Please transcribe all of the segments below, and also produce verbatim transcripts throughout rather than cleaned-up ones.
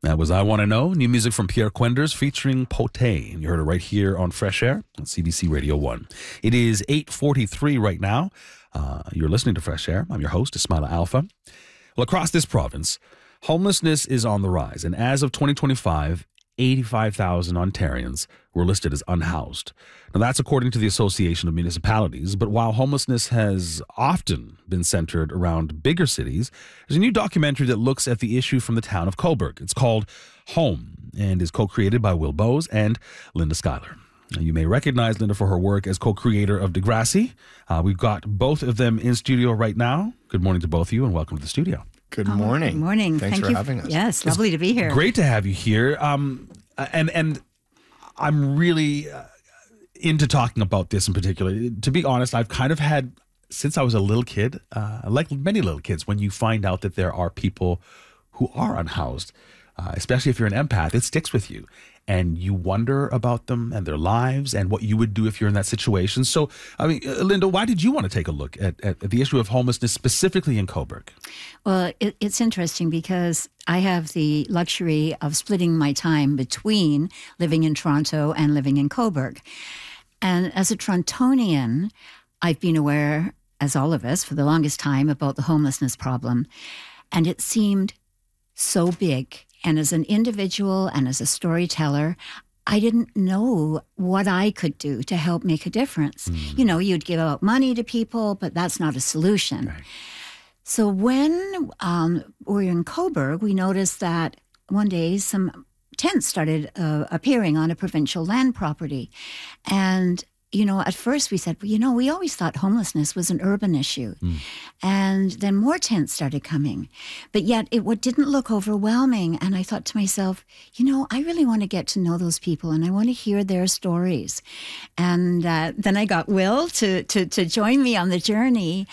That was I Want to Know, new music from Pierre Quenders featuring Pote. And you heard it right here on Fresh Air on C B C Radio one. It is eight forty-three right now. Uh, you're listening to Fresh Air. I'm your host, Ismaila Alfa. Well, across this province, homelessness is on the rise. And as of twenty twenty-five, eighty-five thousand Ontarians were listed as unhoused. Now, that's according to the Association of Municipalities. But while homelessness has often been centered around bigger cities, there's a new documentary that looks at the issue from the town of Cobourg. It's called Home and is co-created by Will Bowes and Linda Schuyler. Now, you may recognize Linda for her work as co-creator of Degrassi. Uh, we've got both of them in studio right now. Good morning to both of you and welcome to the studio. Good Oh, morning. Good morning. Thanks Thank for you. having us. Yes, lovely to be here. Great to have you here. Um, and and I'm really uh, into talking about this in particular. To be honest, I've kind of had, since I was a little kid, uh, like many little kids, when you find out that there are people who are unhoused, uh, especially if you're an empath, it sticks with you. And you wonder about them and their lives and what you would do if you're in that situation. So, I mean, uh, Linda, why did you want to take a look at, at, at the issue of homelessness specifically in Cobourg? Well, it, it's interesting because I have the luxury of splitting my time between living in Toronto and living in Cobourg. And as a Torontonian, I've been aware, as all of us, for the longest time about the homelessness problem. And it seemed so big. And as an individual and as a storyteller, I didn't know what I could do to help make a difference. Mm. You know, you'd give out money to people, but that's not a solution. Right. So when um, we were in Cobourg, we noticed that one day some tents started uh, appearing on a provincial land property. And you know, at first we said, well, you know, we always thought homelessness was an urban issue. Mm. And then more tents started coming. But yet it what didn't look overwhelming. And I thought to myself, you know, I really want to get to know those people and I want to hear their stories. And uh, then I got Will to, to, to join me on the journey.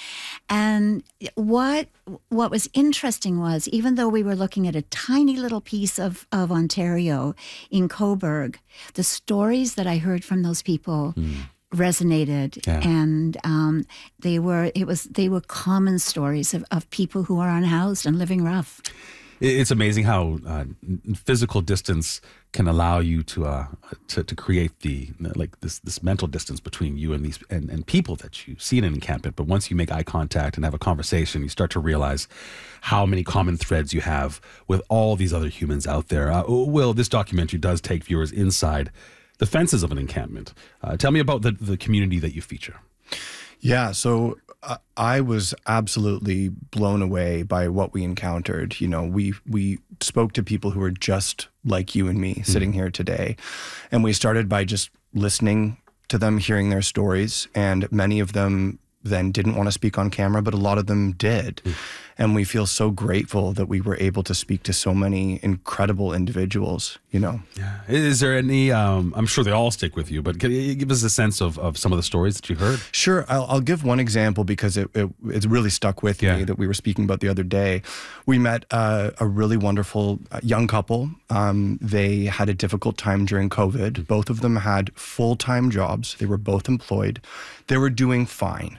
And what what was interesting was, even though we were looking at a tiny little piece of, of Ontario in Cobourg, the stories that I heard from those people mm. resonated, yeah. and um, they were it was they were common stories of, of people who are unhoused and living rough. It's amazing how uh, physical distance can allow you to uh, to, to create the like this this mental distance between you and these and, and people that you see in an encampment. But once you make eye contact and have a conversation, you start to realize how many common threads you have with all these other humans out there. Uh, Will, this documentary does take viewers inside the fences of an encampment. Uh, tell me about the, the community that you feature. Yeah, so uh, I was absolutely blown away by what we encountered. You know, we we spoke to people who were just like you and me mm. sitting here today. And we started by just listening to them, hearing their stories. And many of them then didn't want to speak on camera, but a lot of them did. Mm. And we feel so grateful that we were able to speak to so many incredible individuals, you know. Yeah. Is there any, um, I'm sure they all stick with you, but can you give us a sense of, of some of the stories that you heard? Sure. I'll, I'll give one example because it, it, it really stuck with yeah. me that we were speaking about the other day. We met uh, a really wonderful young couple. Um, they had a difficult time during COVID. Both of them had full-time jobs. They were both employed. They were doing fine.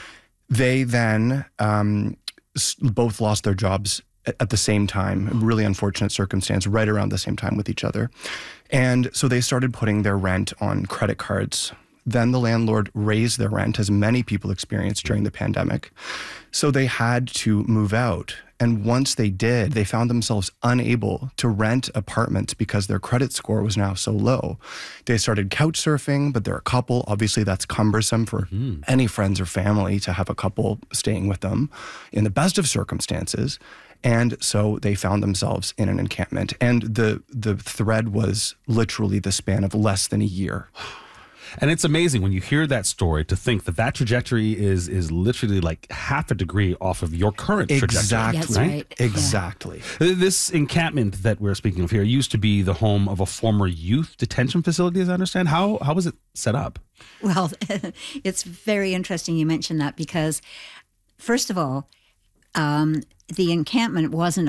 They then um, both lost their jobs at the same time, a really unfortunate circumstance, right around the same time with each other. And so they started putting their rent on credit cards. Then the landlord raised their rent, as many people experienced during the pandemic. So they had to move out. And once they did, they found themselves unable to rent apartments because their credit score was now so low. They started couch surfing, but they're a couple. Obviously, that's cumbersome for mm-hmm. any friends or family to have a couple staying with them in the best of circumstances. And so they found themselves in an encampment. And the the thread was literally the span of less than a year. And it's amazing when you hear that story to think that that trajectory is is literally like half a degree off of your current exactly. trajectory. That's right? right. Exactly. Yeah. This encampment that we're speaking of here used to be the home of a former youth detention facility, as I understand. How how was it set up? Well, it's very interesting you mentioned that because, first of all, um, the encampment wasn't